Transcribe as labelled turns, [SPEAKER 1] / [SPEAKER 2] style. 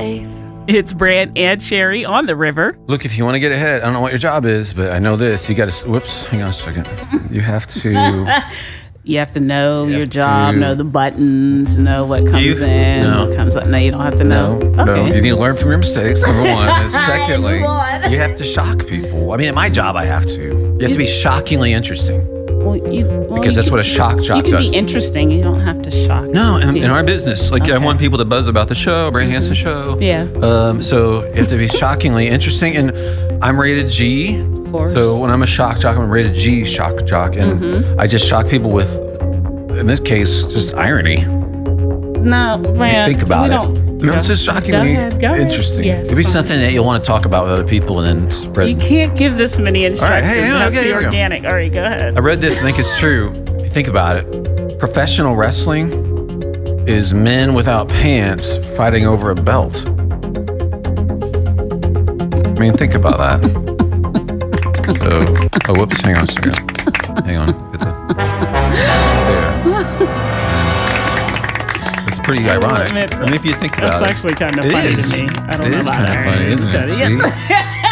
[SPEAKER 1] life.
[SPEAKER 2] It's Brant and Sherry on the river.
[SPEAKER 3] Look, if you want to get ahead, I don't know what your job is, but I know this. You got to, whoops, hang on a second. You have to.
[SPEAKER 2] You have to know your
[SPEAKER 3] have
[SPEAKER 2] job,
[SPEAKER 3] to-
[SPEAKER 2] know the buttons, know what comes in,
[SPEAKER 3] No.
[SPEAKER 2] what comes out. No, you don't have to know.
[SPEAKER 3] No,
[SPEAKER 2] Okay.
[SPEAKER 3] you need to learn from your mistakes, number one. And secondly,
[SPEAKER 2] Move on.
[SPEAKER 3] you have to shock people. I mean, at my job, I have to. You have to be shockingly interesting. Because that's what a shock jock
[SPEAKER 2] You can
[SPEAKER 3] does.
[SPEAKER 2] be interesting. You don't have to shock.
[SPEAKER 3] No, in our business, like I
[SPEAKER 2] Okay.
[SPEAKER 3] want people to buzz about the show, Brant Hansen show.
[SPEAKER 2] Yeah.
[SPEAKER 3] So you have to be shockingly interesting, and I'm rated G.
[SPEAKER 2] Of course.
[SPEAKER 3] So when I'm a shock jock, I'm a rated G shock jock, and I just shock people with, in this case, just irony.
[SPEAKER 2] No, Brant.
[SPEAKER 3] Think about
[SPEAKER 2] we
[SPEAKER 3] it.
[SPEAKER 2] don't-
[SPEAKER 3] No, it's just shockingly
[SPEAKER 2] Go ahead.
[SPEAKER 3] interesting.
[SPEAKER 2] Yes,
[SPEAKER 3] It'd be
[SPEAKER 2] fine.
[SPEAKER 3] something that you'll want to talk about with other people and then spread.
[SPEAKER 2] You can't give this many instructions.
[SPEAKER 3] hey,
[SPEAKER 2] it has
[SPEAKER 3] okay,
[SPEAKER 2] to be
[SPEAKER 3] here we go.
[SPEAKER 2] organic. All right, go ahead.
[SPEAKER 3] I read this. I think it's true. If you think about it, professional wrestling is men without pants fighting over a belt. I mean, think about that. Oh, whoops. Hang on a second. Hang on. Get there. It's pretty ironic.
[SPEAKER 2] admit,
[SPEAKER 3] I mean, if you think about
[SPEAKER 2] That's
[SPEAKER 3] it.
[SPEAKER 2] actually kind of
[SPEAKER 3] It
[SPEAKER 2] funny
[SPEAKER 3] is.
[SPEAKER 2] to me. I don't
[SPEAKER 3] It
[SPEAKER 2] know
[SPEAKER 3] is
[SPEAKER 2] about
[SPEAKER 3] kind of
[SPEAKER 2] irony.
[SPEAKER 3] funny, isn't it?
[SPEAKER 2] It's kinda-
[SPEAKER 3] See?